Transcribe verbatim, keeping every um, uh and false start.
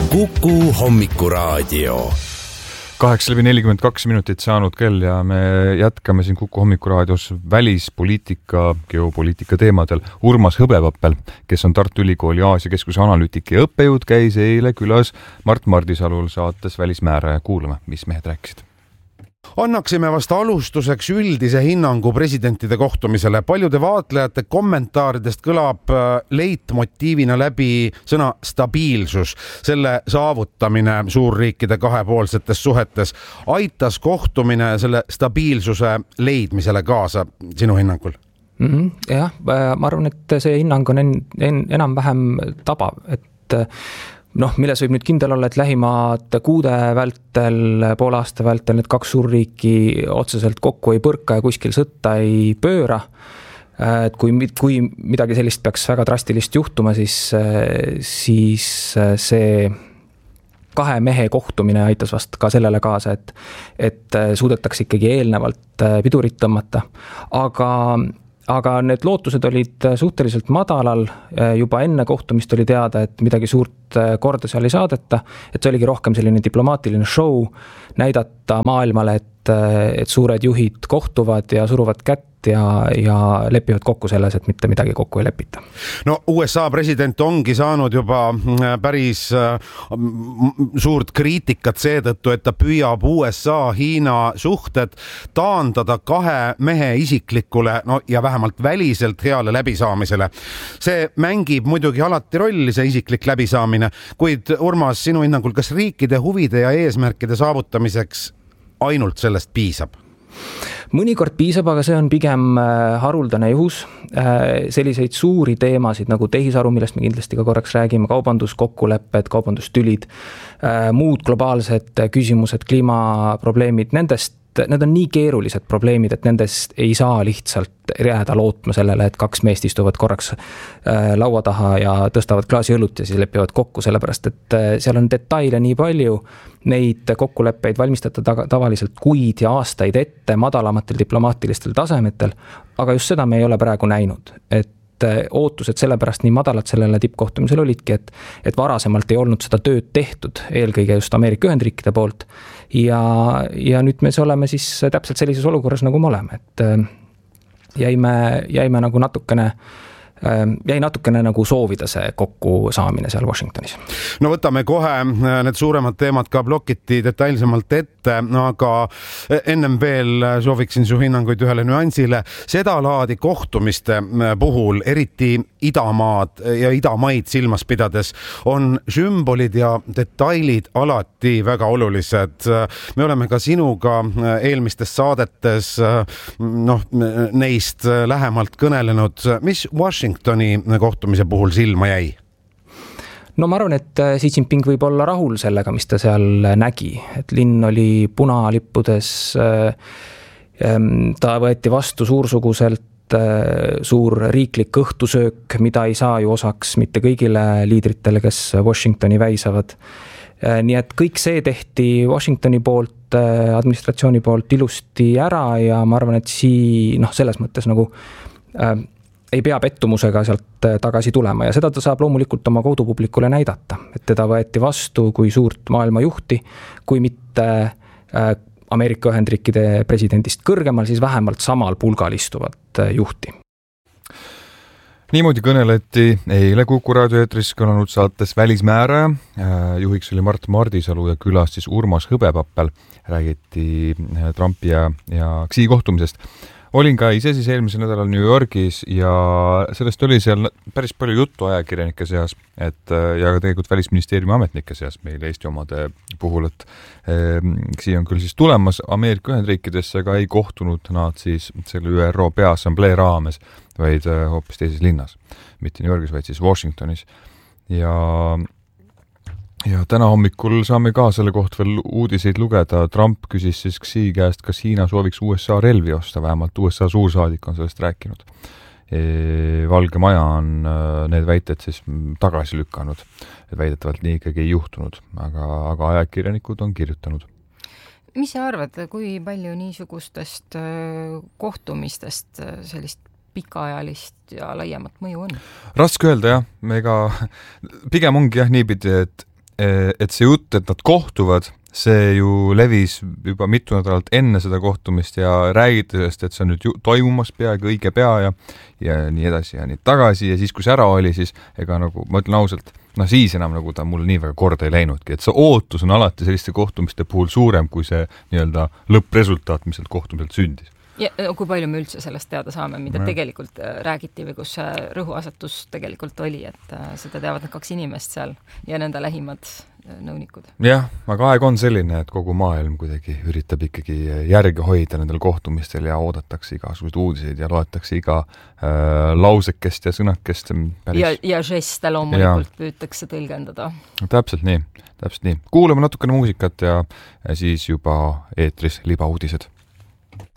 Kuku hommikuraadio. kaheksa läbi nelikümmend kaks minutit saanud kell ja me jätkame siin Kuku hommikuraadios välispoliitika, geopoliitika teemadel. Urmas Hõbevappel, kes on Tartu Ülikooli Aasia keskuse analüütik ja õppejõud, käis eile külas Mart Mardisalul saates Välismääraja. Kuulame, mis mehed rääkisid. Annaksime vast alustuseks üldise hinnangu presidentide kohtumisele. Paljude vaatlejate kommentaaridest kõlab leitmotiivina läbi sõna stabiilsus. Selle saavutamine suurriikide kahepoolsetes suhetes. Aitas kohtumine selle stabiilsuse leidmisele kaasa sinu hinnangul? Mm-hmm. Jah, ma arvan, et see hinnang on en, en, enam-vähem tabav, et noh, milles võib nüüd kindel olla, et lähimad kuude vältel, poole aasta vältel need kaks suurriiki otseselt kokku ei põrka ja kuskil sõtta ei pööra. Et kui, kui midagi sellist peaks väga drastilist juhtuma, siis, siis see kahe mehe kohtumine aitas vast ka sellele kaasa, et, et suudetakse ikkagi eelnevalt pidurit tõmmata. Aga Aga need lootused olid suhteliselt madalal, juba enne kohtumist oli teada, et midagi suurt korda seal ei saadeta, et see oligi rohkem selline diplomaatiline show, näidata maailmale, et, et suured juhid kohtuvad ja suruvad kätt ja, ja lepivad kokku selles, et mitte midagi kokku ei lepita. No U S A president ongi saanud juba päris suurt kriitikat seetõttu, et ta püüab U S A Hiina suhted taandada kahe mehe isiklikule no, ja vähemalt väliselt heale läbisaamisele. See mängib muidugi alati rolli, see isiklik läbisaamine, kuid Urmas, sinu hinnangul, kas riikide huvide ja eesmärkide saavutamiseks ainult sellest piisab? Mõnikord piisab, aga see on pigem haruldane juhus. Selliseid suuri teemasid nagu tehisaru, millest me kindlasti ka korraks räägime, kaubanduskokkulepped, kaubandustülid, muud globaalsed küsimused, kliimaprobleemid, nendest need on nii keerulised probleemid, et nendest ei saa lihtsalt jääda lootma sellele, et kaks meest istuvad korraks laua taha ja tõstavad klaasi õlut ja siis lepivad kokku, sellepärast et seal on detaile nii palju, neid kokkuleppeid valmistada tavaliselt kuid ja aastaid ette madalamatel diplomaatilistel tasemetel, aga just seda me ei ole praegu näinud, et ootused sellepärast nii madalad sellele tippkohtumisel olidki, et, et varasemalt ei olnud seda tööd tehtud, eelkõige just Ameerika Ühendriikide poolt ja, ja nüüd me oleme siis täpselt sellises olukorras, nagu me oleme, et jäime, jäime nagu natukene jäi natukene nagu soovida see kokku saamine seal Washingtonis. No võtame kohe need suuremad teemad ka plokiti detailsemalt ette, aga ennem veel sooviksin su hinnanguid ühele nüansile. Seda laadi kohtumiste puhul, eriti idamaad ja idamaid silmas pidades, on sümbolid ja detailid alati väga olulised. Me oleme ka sinuga eelmistes saadetes noh, neist lähemalt kõnelenud. Mis Washington Washingtoni kohtumise puhul silma jäi? No ma arvan, et Xi Jinping võib olla rahul sellega, mis ta seal nägi. Et linn oli punalippudes, ta võeti vastu suursuguselt suur riiklik õhtusöök, mida ei saa ju osaks mitte kõigile liidritele, kes Washingtoni väisavad. Nii et kõik see tehti Washingtoni poolt, administratsiooni poolt ilusti ära ja ma arvan, et Xi noh, selles mõttes nagu ei pea pettumusega sealt tagasi tulema ja seda ta saab loomulikult oma kodupublikule näidata, et teda võeti vastu kui suurt maailma juhti, kui mitte Ameerika Ühendriikide presidendist kõrgemal, siis vähemalt samal pulgal istuvat juhti. Niimoodi kõneleti eile Kuku raadioeetris kõlanud saates Välismääraja. Juhiks oli Mart Mardisalu ja külas siis Urmas Hõbevappel. Räägiti Trumpi ja, ja Xi kohtumisest. Olin ka ise siis eelmisel nädalal New Yorgis ja sellest oli seal päris palju juttu ajakirjanike seas, et ja ka tegelikult Välisministeeriumi ametnike seas meil Eesti omade puhul, et Xi on küll siis tulemas Ameerika Ühendriikidesse, aga ei kohtunud nad siis selle Ü R O Peaassamblee raames, vaid hoopis teises linnas, mitte New Yorgis, vaid siis Washingtonis. Ja Ja täna hommikul saame ka selle koht veel uudiseid lugeda. Trump küsis siis Xi käest, kas Hiina sooviks U S A relvi osta, vähemalt U S A suursaadik on sellest rääkinud. E, Valge Maja on need väited siis tagasi lükanud, et väidetavalt nii ikkagi ei juhtunud, aga, aga ajakirjanikud on kirjutanud. Mis sa arvad, kui palju niisugustest kohtumistest sellist pikaajalist ja laiemat mõju on? Raske öelda jah, ega pigem ongi jah niipidi, et et see jutt, et nad kohtuvad, see ju levis juba mitu nädalat enne seda kohtumist ja räägiti sellest, et see on nüüd ju, toimumas peaaegu õige pea ja, ja nii edasi ja nii tagasi ja siis, kui see ära oli, siis ega nagu, ma ütlen ausalt, noh siis enam nagu ta mul nii väga korda ei läinudki, et see ootus on alati selliste kohtumiste puhul suurem kui see nii-öelda lõppresultaat, mis sealt kohtumiselt sündis. Ja kui palju me üldse sellest teada saame, mida ja. tegelikult räägiti või kus rõhuasetus tegelikult oli, et seda teavad need kaks inimest seal ja nende lähimad nõunikud. Jah, aga aeg on selline, et kogu maailm kuidagi üritab ikkagi järgi hoida nendel kohtumistel ja oodatakse igasuguseid uudiseid ja loetakse iga äh, lausekest ja sõnakest. Päris... Ja, ja žeste loomulikult ja. Püütakse tõlgendada. Täpselt nii, täpselt nii. Kuulame natukene muusikat ja, ja siis juba eetris libauudised.